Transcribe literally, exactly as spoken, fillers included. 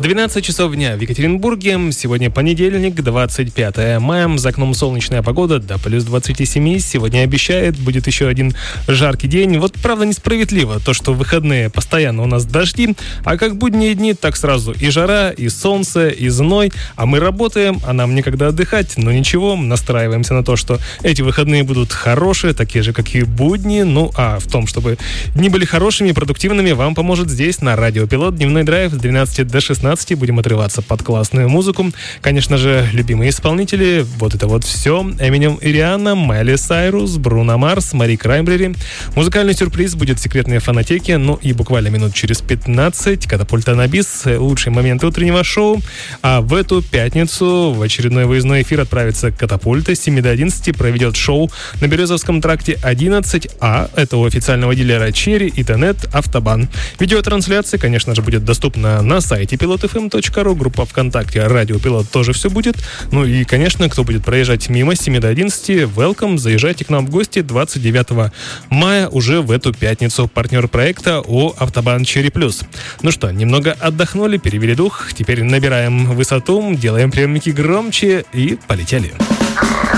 двенадцать часов дня в Екатеринбурге. Сегодня понедельник, двадцать пятое мая. За окном солнечная погода до плюс двадцать семь. Сегодня обещает, будет еще один жаркий день. Вот правда несправедливо то, что в выходные постоянно у нас дожди, а как будние дни, так сразу и жара, и солнце, и зной. А мы работаем, а нам некогда отдыхать. Но ничего, настраиваемся на то, что эти выходные будут хорошие, такие же, как и будни. Ну, а в том, чтобы дни были хорошими и продуктивными, вам поможет здесь, на Радио Пилот, дневной драйв с двенадцати до шестнадцати. Будем отрываться под классную музыку. Конечно же, любимые исполнители. Вот это вот все. Эминем и Риhanna, Майли Сайрус, Бруно Марс, Мари Краймбрери. Музыкальный сюрприз будет в секретной фонотеке. Ну и буквально минут через пятнадцать Катапульта на бис. Лучшие моменты утреннего шоу. А в эту пятницу в очередной выездной эфир отправится Катапульта. С семи до одиннадцати проведет шоу на Березовском тракте одиннадцать А. Это у официального дилера Черри и Тенет Автобан. Видеотрансляция, конечно же, будет доступна на сайте пилот эф эм точка ру, группа ВКонтакте Радио Пилот тоже все будет. Ну и, конечно, кто будет проезжать мимо с семи до одиннадцати, welcome, заезжайте к нам в гости двадцать девятого мая уже в эту пятницу. Партнер проекта ООО «Автобан Черри Плюс». Ну что, немного отдохнули, перевели дух, теперь набираем высоту, делаем приемники громче и полетели.